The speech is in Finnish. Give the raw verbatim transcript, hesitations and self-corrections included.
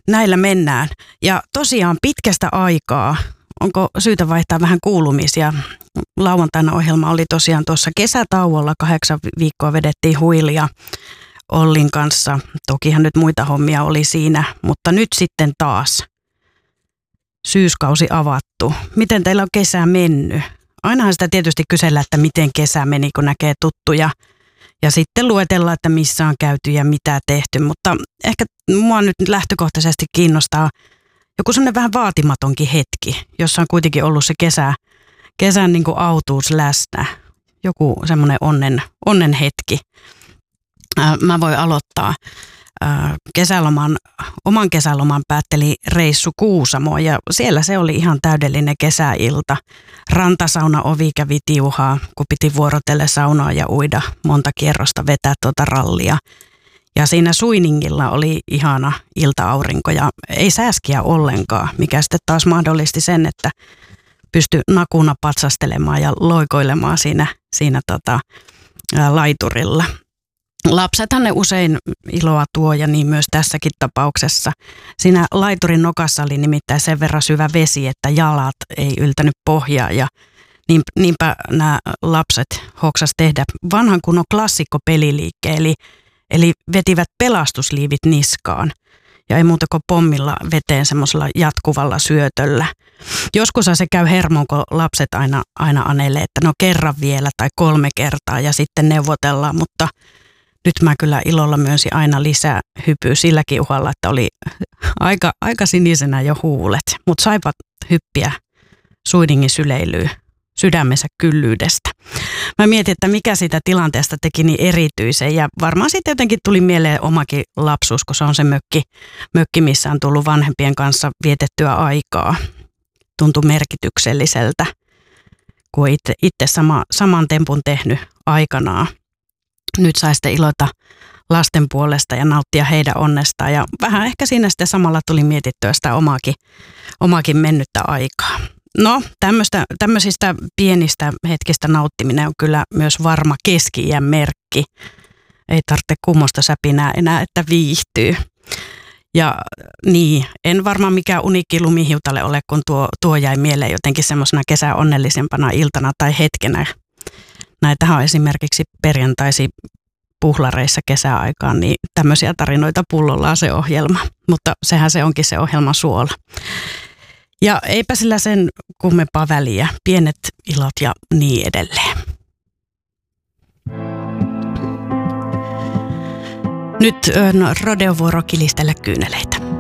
näillä mennään. Ja tosiaan pitkästä aikaa, onko syytä vaihtaa vähän kuulumisia? Lauantaina ohjelma oli tosiaan tuossa kesätauolla, kahdeksan viikkoa vedettiin huilia Ollin kanssa. Tokihan nyt muita hommia oli siinä, mutta nyt sitten taas syyskausi avattu. Miten teillä on kesä mennyt? Ainahan sitä tietysti kysellä, että miten kesä meni, kun näkee tuttuja. Ja sitten luetellaan, että missä on käyty ja mitä tehty. Mutta ehkä mua nyt lähtökohtaisesti kiinnostaa joku sellainen vähän vaatimatonkin hetki, jossa on kuitenkin ollut se kesä, kesän niin kuin autuus läsnä. Joku semmoinen onnen, onnen hetki. Mä voin aloittaa. Kesäloman, oman kesäloman päätteli reissu Kuusamoon ja siellä se oli ihan täydellinen kesäilta. Rantasauna ovi kävi tiuhaa, kun piti vuorotelle saunaa ja uida monta kierrosta vetää tuota rallia. Ja siinä Suiningilla oli ihana ilta-aurinko ja ei sääskiä ollenkaan, mikä sitten taas mahdollisti sen, että pystyi nakuna patsastelemaan ja loikoilemaan siinä, siinä tota, ää, laiturilla. Lapsethan ne usein iloa tuo ja niin myös tässäkin tapauksessa. Siinä laiturin nokassa oli nimittäin sen verran syvä vesi, että jalat ei yltänyt pohjaa ja niinpä nämä lapset hoksas tehdä vanhan kunnon klassikkopeliliikkeen, eli, eli vetivät pelastusliivit niskaan. Ja ei muuta kuin pommilla veteen semmoisella jatkuvalla syötöllä. Joskus se käy hermoon, kun lapset aina, aina anelee, että no kerran vielä tai kolme kertaa ja sitten neuvotellaan, mutta nyt mä kyllä ilolla myönsin aina lisää hypyä silläkin uhalla, että oli aika, aika sinisenä jo huulet. Mutta saivat hyppiä Suiningin syleilyyn sydämensä kyllyydestä. Mä mietin, että mikä siitä tilanteesta teki niin erityisen ja varmaan sitten jotenkin tuli mieleen omakin lapsuus, kun se on se mökki, mökki missä on tullut vanhempien kanssa vietettyä aikaa. Tuntui merkitykselliseltä, kun itse, itse sama, saman tempun tehnyt aikanaan. Nyt sai sitten iloita lasten puolesta ja nauttia heidän onnestaan ja vähän ehkä siinä sitten samalla tuli mietittyä sitä omaakin, omaakin mennyttä aikaa. No tämmöistä, tämmöisistä pienistä hetkistä nauttiminen on kyllä myös varma keski-iän merkki. Ei tarvitse kummosta säpinää enää, että viihtyy. Ja niin, en varmaan mikään uniikki lumihiutalle ole, kun tuo, tuo jäi mieleen jotenkin semmoisena kesän onnellisempana iltana tai hetkenä. Näitähän on esimerkiksi perjantaisi puhlareissa kesäaikaan, niin tämmöisiä tarinoita pullollaan se ohjelma. Mutta sehän se onkin se ohjelman suola. Ja eipä sillä sen kummempaa väliä. Pienet ilot ja niin edelleen. Nyt on rodeovuoro kilistellä kyyneleitä.